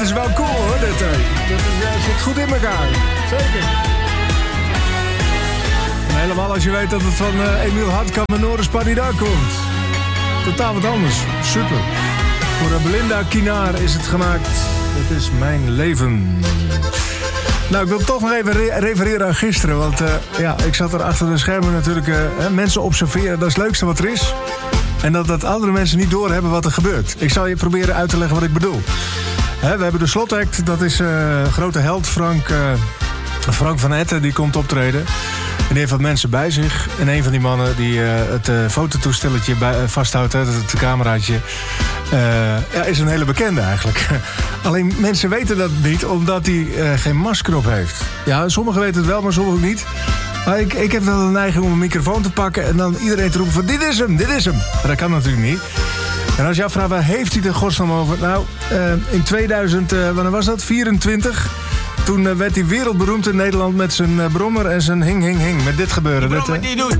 dit is wel cool hoor, dit. Zit goed in elkaar. Zeker. En helemaal als je weet dat het van Emiel Hartkamp en Noris Paridar komt. Totaal wat anders. Super. Voor Belinda Kinaar is het gemaakt. Het is mijn leven. Nou, ik wil toch nog even refereren aan gisteren. Want ik zat er achter de schermen natuurlijk mensen observeren. Dat is het leukste wat er is. En dat andere mensen niet doorhebben wat er gebeurt. Ik zal je proberen uit te leggen wat ik bedoel. We hebben de slotact. Dat is grote held Frank van Etten. Die komt optreden. En die heeft wat mensen bij zich. En een van die mannen die het fototoestelletje vasthoudt. Het cameraatje. Is een hele bekende eigenlijk. Alleen mensen weten dat niet omdat hij geen masker op heeft. Ja, sommigen weten het wel, maar sommigen niet. Maar ik heb wel de neiging om een microfoon te pakken en dan iedereen te roepen van dit is hem. Maar dat kan natuurlijk niet. En als je afvraagt, waar heeft hij de godsnaam over? Nou, in 2024... Toen werd hij wereldberoemd in Nederland met zijn brommer en zijn hing. Met dit gebeuren. Die brommer die doet.